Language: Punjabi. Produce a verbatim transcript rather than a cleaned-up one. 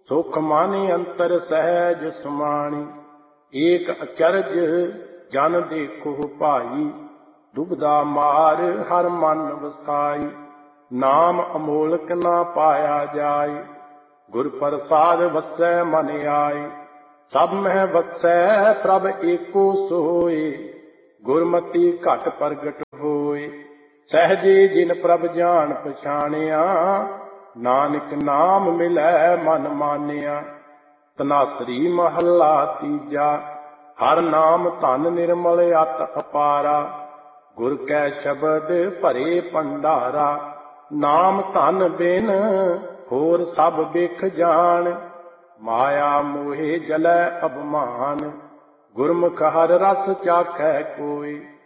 ਸੁਖ ਮਾਨਿ ਅੰਤਰ ਸਹਿਜ ਸਮਾਣੀ। ਏਕ ਅਚਰਜ ਜਨ ਦੇਖੋ ਭਾਈ, ਦੁਬਦਾ ਮਾਰ ਹਰ ਮਨ ਵਸਾਈ। ਨਾਮ ਅਮੋਲਕ ਨਾ ਪਾਇਆ ਜਾਏ, ਗੁਰ ਪ੍ਰਸਾਦ ਵਸੈ ਮਨ ਆਏ। ਸਭ ਮਹਿ ਵਸੈ ਪ੍ਰਭ ਏਕੋ ਸੋਏ, ਗੁਰਮਤੀ ਘਟ ਪ੍ਰਗਟ ਹੋਏ। ਸਹਿਜੇ ਜਿਨ ਪ੍ਰਭ ਜਾਣ ਪਛਾਣਿਆ, ਨਾਨਕ ਨਾਮ ਮਿਲੈ ਮਨ ਮਾਨਿਆ। ਧਨਾਸਰੀ ਮਹੱਲਾ ਤੀਜਾ। ਹਰ ਨਾਮ ਧਨ ਨਿਰਮਲ ਅਤ ਅਪਾਰਾ, ਗੁਰ ਕੈ ਸ਼ਬਦ ਭਰੇ ਭੰਡਾਰਾ। ਨਾਮ ਧਨ ਬਿਨ ਹੋਰ ਸਭ ਬਿਖ ਜਾਣ, ਮਾਇਆ ਮੋਹਿ ਜਲੈ ਅਭਮਾਨ। ਗੁਰਮੁਖ ਹਰ ਰਸ ਚਾਖੈ ਕੋਇ,